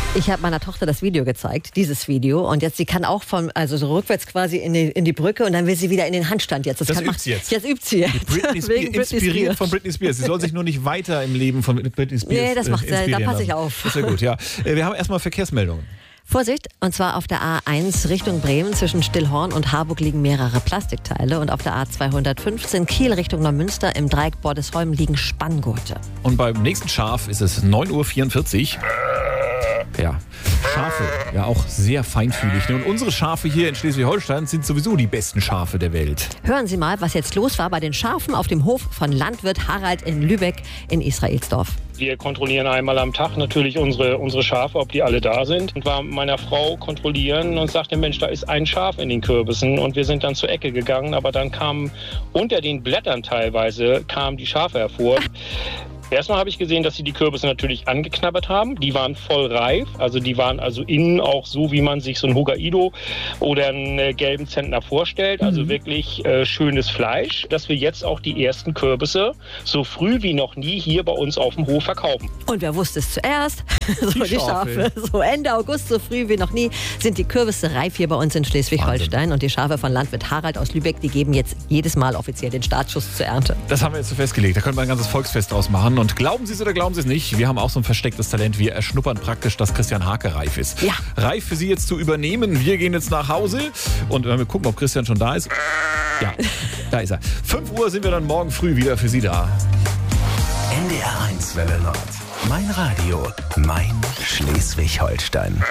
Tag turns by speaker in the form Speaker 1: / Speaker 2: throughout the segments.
Speaker 1: Ich habe meiner Tochter das Video gezeigt, dieses Video. Und jetzt, sie kann auch also so rückwärts quasi in die Brücke und dann will sie wieder in den Handstand jetzt.
Speaker 2: Das übt sie jetzt.
Speaker 1: Jetzt übt sie jetzt.
Speaker 2: Inspiriert von Britney Spears. Sie soll sich nur nicht weiter im Leben von Britney Spears
Speaker 1: Nee, das macht sie, da passe ich auf.
Speaker 2: Das ist ja gut, ja. Wir haben erstmal Verkehrsmeldungen.
Speaker 1: Vorsicht, und zwar auf der A1 Richtung Bremen zwischen Stillhorn und Harburg liegen mehrere Plastikteile und auf der A215 Kiel Richtung Neumünster im Dreieck Bordesholm liegen Spanngurte.
Speaker 2: Und beim nächsten Schaf ist es 9:44 Uhr. Ja, Schafe, ja auch sehr feinfühlig. Und unsere Schafe hier in Schleswig-Holstein sind sowieso die besten Schafe der Welt.
Speaker 1: Hören Sie mal, was jetzt los war bei den Schafen auf dem Hof von Landwirt Harald in Lübeck in Israelsdorf.
Speaker 3: Wir kontrollieren einmal am Tag natürlich unsere Schafe, ob die alle da sind. Und war mit meiner Frau kontrollieren und sagte, Mensch, da ist ein Schaf in den Kürbissen. Und wir sind dann zur Ecke gegangen, aber dann kamen unter den Blättern teilweise die Schafe hervor. Erstmal habe ich gesehen, dass sie die Kürbisse natürlich angeknabbert haben. Die waren voll reif, also die waren also innen auch so, wie man sich so ein Hokkaido oder einen gelben Zentner vorstellt. Also wirklich schönes Fleisch, dass wir jetzt auch die ersten Kürbisse so früh wie noch nie hier bei uns auf dem Hof verkaufen.
Speaker 1: Und wer wusste es zuerst? Die Schafe. So Ende August, so früh wie noch nie, sind die Kürbisse reif hier bei uns in Schleswig-Holstein. Und die Schafe von Landwirt Harald aus Lübeck, die geben jetzt jedes Mal offiziell den Startschuss zur Ernte.
Speaker 2: Das haben wir jetzt so festgelegt. Da können wir ein ganzes Volksfest draus machen. Und glauben Sie es oder glauben Sie es nicht, wir haben auch so ein verstecktes Talent. Wir erschnuppern praktisch, dass Christian Hake reif ist.
Speaker 1: Ja.
Speaker 2: Reif für Sie jetzt zu übernehmen. Wir gehen jetzt nach Hause und wir gucken, ob Christian schon da ist. Ja, da ist er. 5 Uhr sind wir dann morgen früh wieder für Sie da.
Speaker 4: NDR 1 Welle Nord. Mein Radio, mein Schleswig-Holstein.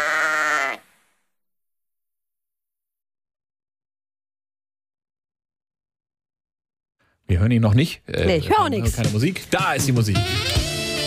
Speaker 2: Wir hören ihn noch nicht.
Speaker 1: Nee, ich höre auch nichts.
Speaker 2: Keine Musik. Da ist die Musik.